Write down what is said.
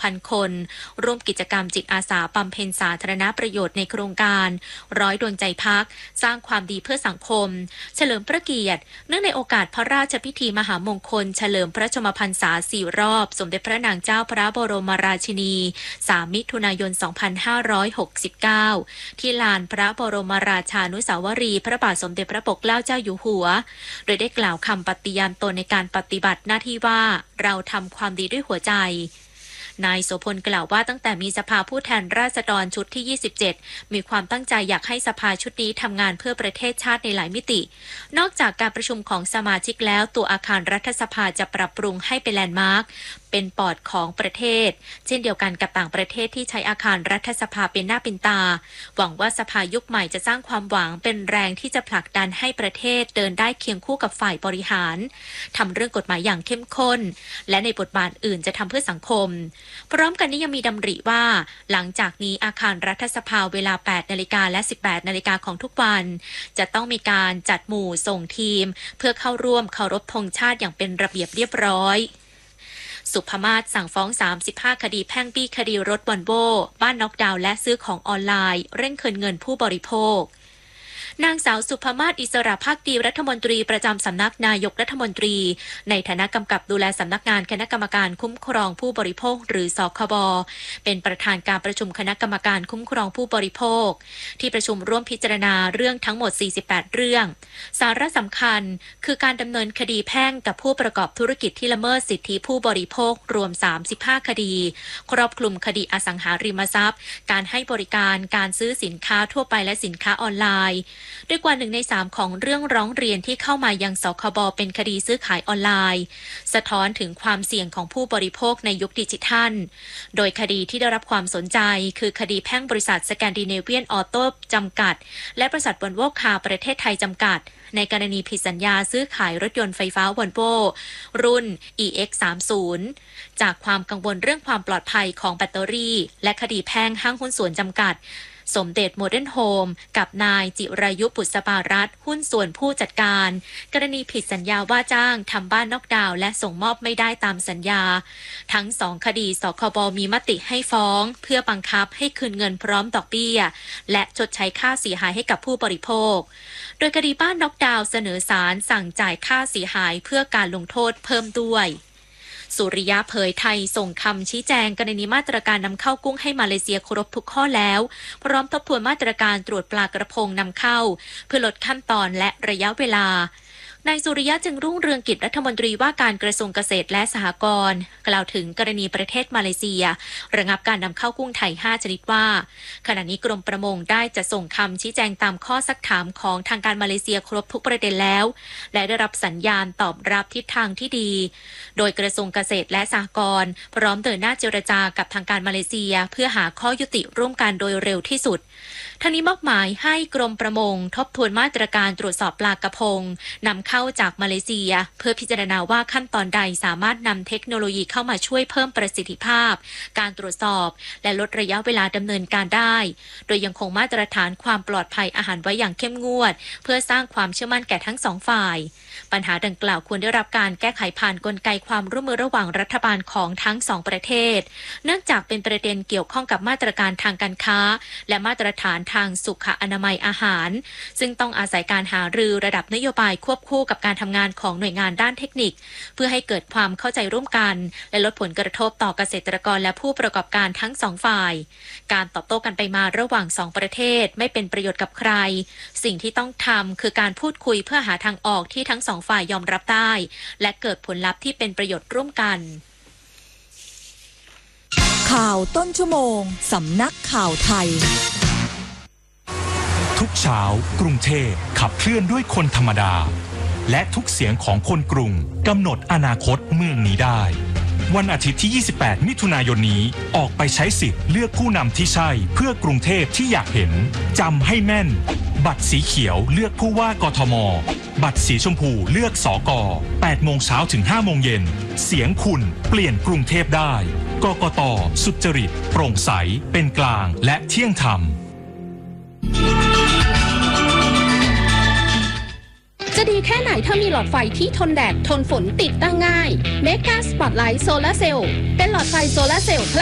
1,000 คนร่วมกิจกรรมจิตอาสาบำเพ็ญสาธารณประโยชน์ในโครงการร้อยดวงใจพักสร้างความดีเพื่อสังคมเฉลิมพระเกียรติเนื่องในโอกาสพระราชพิธีมหามงคลเฉลิมพระชนมพรรษา4 รอบสมเด็จพระนางเจ้าพระบรมราชินี3 มิถุนายน 2569 ที่ลานพระบรมราชานุสาวรีย์พระบาทสมเด็จพระปกเกล้าเจ้าอยู่หัวโดยได้กล่าวคำปฏิญาณตนในการปฏิบัติหน้าที่ว่าเราทำความดีด้วยหัวใจนายโสพลกล่าวว่าตั้งแต่มีสภาผู้แทนราษฎรชุดที่ 27มีความตั้งใจอยากให้สภาชุดนี้ทำงานเพื่อประเทศชาติในหลายมิตินอกจากการประชุมของสมาชิกแล้วตัวอาคารรัฐสภาจะปรับปรุงให้เป็นแลนด์มาร์คเป็นปอดของประเทศเช่นเดียวกันกับต่างประเทศที่ใช้อาคารรัฐสภาเป็นหน้าเป็นตาหวังว่าสภายุคใหม่จะสร้างความหวังเป็นแรงที่จะผลักดันให้ประเทศเดินได้เคียงคู่กับฝ่ายบริหารทำเรื่องกฎหมายอย่างเข้มข้นและในบทบาทอื่นจะทำเพื่อสังคมพร้อมกันนี้ยังมีดำริว่าหลังจากนี้อาคารรัฐสภาเวลา 8 นาฬิกาและ 18 นาฬิกาของทุกวันจะต้องมีการจัดหมู่ส่งทีมเพื่อเข้าร่วมเคารพธงชาติอย่างเป็นระเบียบเรียบร้อยสุภมาศสั่งฟ้อง35 คดีแพ่งปี้คดีรถวอลโว่บ้านน็อกดาวน์และซื้อของออนไลน์เร่งคืนเงินผู้บริโภคนางสาวสุภมาศอิสระภาคดีรัฐมนตรีประจำสำนักนายกรัฐมนตรีในฐานะกำกับดูแลสำนักงานคณะกรรมการคุ้มครองผู้บริโภคหรือสคบเป็นประธานการประชุมคณะกรรมการคุ้มครองผู้บริโภคที่ประชุมร่วมพิจารณาเรื่องทั้งหมด48เรื่องสาระสำคัญคือการดำเนินคดีแพ่งกับผู้ประกอบธุรกิจที่ละเมิดสิทธิผู้บริโภครวม35 คดีครอบคลุมคดีอสังหาริมทรัพย์การให้บริการการซื้อสินค้าทั่วไปและสินค้าออนไลน์ด้วยกว่า1 ใน 3ของเรื่องร้องเรียนที่เข้ามายังสคบเป็นคดีซื้อขายออนไลน์สะท้อนถึงความเสี่ยงของผู้บริโภคในยุคดิจิทัลโดยคดีที่ได้รับความสนใจคือคดีแพ่งบริษัทสแกนดิเนเวียนออโต้จำกัดและบริษัทวอลโว่คาร์ประเทศไทยจำกัดในกรณีผิดสัญญาซื้อขายรถยนต์ไฟฟ้าวอลโว่รุ่น EX30 จากความกังวลเรื่องความปลอดภัยของแบตเตอรี่และคดีแพ่งห้างหุ้นส่วนจำกัดสมเด็จโมเดิร์นโฮมกับนายจิรายุปุษปารัตน์หุ้นส่วนผู้จัดการกรณีผิดสัญญาว่าจ้างทำบ้านน็อกดาวน์และส่งมอบไม่ได้ตามสัญญาทั้ง2 คดีสคบมีมติให้ฟ้องเพื่อบังคับให้คืนเงินพร้อมดอกเบี้ยและชดใช้ค่าเสียหายให้กับผู้บริโภคโดยคดีบ้านน็อกดาวน์เสนอศาลสั่งจ่ายค่าเสียหายเพื่อการลงโทษเพิ่มด้วยสุริยะเผยไทยส่งคำชี้แจงกรณีมาตรการนำเข้ากุ้งให้มาเลเซียครบทุกข้อแล้วพร้อมทบทวนมาตรการตรวจปลากระพงนำเข้าเพื่อลดขั้นตอนและระยะเวลานายสุริยะจึงรุ่งเรืองกิจรัฐมนตรีว่าการกระทรวงเกษตรและสหกรณ์กล่าวถึงกรณีประเทศมาเลเซียระงับการนำเข้ากุ้งไทย5 ชนิดว่าขณะนี้กรมประมงได้จะส่งคำชี้แจงตามข้อซักถามของทางการมาเลเซียครบทุกประเด็นแล้วและได้รับสัญญาณตอบรับทิศทางที่ดีโดยกระทรวงเกษตรและสหกรณ์พร้อมเดินหน้าเจรจากับทางการมาเลเซียเพื่อหาข้อยุติร่วมกันโดยเร็วที่สุดทั้งนี้มอบหมายให้กรมประมงทบทวนมาตรการตรวจสอบปลากระพงนำเข้าจากมาเลเซียเพื่อพิจารณาว่าขั้นตอนใดสามารถนำเทคโนโลยีเข้ามาช่วยเพิ่มประสิทธิภาพการตรวจสอบและลดระยะเวลาดำเนินการได้โดยยังคงมาตรฐานความปลอดภัยอาหารไว้อย่างเข้มงวดเพื่อสร้างความเชื่อมั่นแก่ทั้ง2 ฝ่ายปัญหาดังกล่าวควรได้รับการแก้ไขผ่านกลไกความร่วมมือระหว่างรัฐบาลของทั้ง2 ประเทศเนื่องจากเป็นประเด็นเกี่ยวข้องกับมาตรการทางการค้าและมาตรฐานทางสุขอนามัยอาหารซึ่งต้องอาศัยการหารือระดับนโยบายควบคู่กับการทำงานของหน่วยงานด้านเทคนิคเพื่อให้เกิดความเข้าใจร่วมกันและลดผลกระทบต่อเกษตรกรและผู้ประกอบการทั้ง2 ฝ่ายการตอบโต้กันไปมาระหว่าง2 ประเทศไม่เป็นประโยชน์กับใครสิ่งที่ต้องทำคือการพูดคุยเพื่อหาทางออกที่ทั้ง2 ฝ่ายยอมรับได้และเกิดผลลัพธ์ที่เป็นประโยชน์ร่วมกันข่าวต้นชั่วโมงสำนักข่าวไทยทุกเช้ากรุงเทพขับเคลื่อนด้วยคนธรรมดาและทุกเสียงของคนกรุงกำหนดอนาคตเมืองนี้ได้วันอาทิตย์ที่ 28 มิถุนายนนี้ออกไปใช้สิทธิ์เลือกผู้นำที่ใช่เพื่อกรุงเทพที่อยากเห็นจำให้แม่นบัตรสีเขียวเลือกผู้ว่ากทมบัตรสีชมพูเลือกสก8 โมงเช้าถึง 5 โมงเย็นเสียงคุณเปลี่ยนกรุงเทพได้กกต.สุจริตโปร่งใสเป็นกลางและเที่ยงธรรมจะดีแค่ไหนถ้ามีหลอดไฟที่ทนแดดทนฝนติดตั้งง่าย Mega Spotlight Solar Cell เป็นหลอดไฟโซลาร์เซลล์